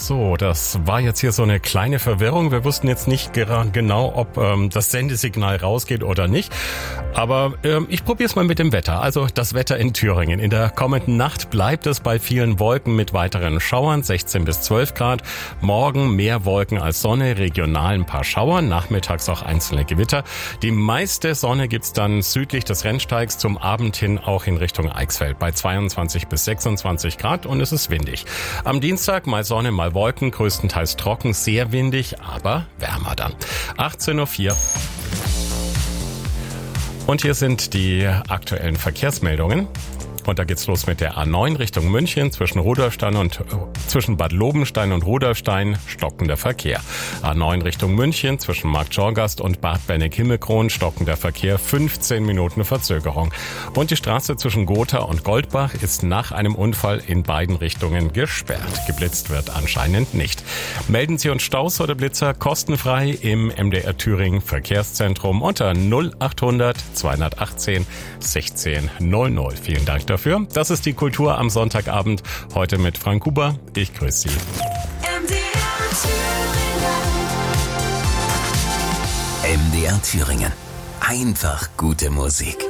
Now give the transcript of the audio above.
So, das war jetzt hier so eine kleine Verwirrung. Wir wussten jetzt nicht genau, ob das Sendesignal rausgeht oder nicht. Aber ich probiere es mal mit dem Wetter. Also das Wetter in Thüringen. In der kommenden Nacht bleibt es bei vielen Wolken mit weiteren Schauern, 16 bis 12 Grad. Morgen mehr Wolken als Sonne, regional ein paar Schauer, nachmittags auch einzelne Gewitter. Die meiste Sonne gibt's dann südlich des Rennsteigs, zum Abend hin auch in Richtung Eichsfeld bei 22 bis 26 Grad und es ist windig. Am Dienstag mal Sonne, mal Wolken, größtenteils trocken, sehr windig, aber wärmer dann. 18:04 Uhr. Und hier sind die aktuellen Verkehrsmeldungen. Und da geht's los mit der A9 Richtung München zwischen Bad Lobenstein und Rudolfstein stockender Verkehr. A9 Richtung München zwischen Marktschorgast und Bad Benneck-Himmelkron stockender Verkehr, 15 Minuten Verzögerung. Und die Straße zwischen Gotha und Goldbach ist nach einem Unfall in beiden Richtungen gesperrt. Geblitzt wird anscheinend nicht. Melden Sie uns Staus oder Blitzer kostenfrei im MDR Thüringen Verkehrszentrum unter 0800 218 1600. Vielen Dank dafür. Das ist die Kultur am Sonntagabend. Heute mit Frank Huber. Ich grüße Sie. MDR Thüringen. Einfach gute Musik.